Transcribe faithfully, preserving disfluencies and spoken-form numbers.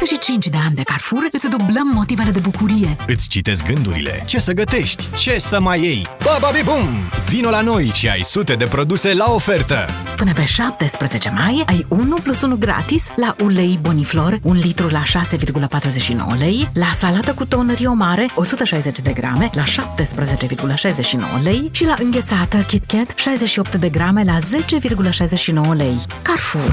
douăzeci și cinci de ani de Carrefour îți dublăm motivele de bucurie. Îți citesc gândurile. Ce să gătești? Ce să mai iei? Bababibum! Vino la noi și ai sute de produse la ofertă! Până pe șaptesprezece mai ai unu plus unu gratis la ulei Boniflor, un litru la șase virgulă patruzeci și nouă lei, la salată cu ton Rio Mare, o sută șaizeci de grame, la șaptesprezece virgulă șaizeci și nouă lei și la înghețată KitKat, șaizeci și opt de grame, la zece virgulă șaizeci și nouă lei. Carrefour.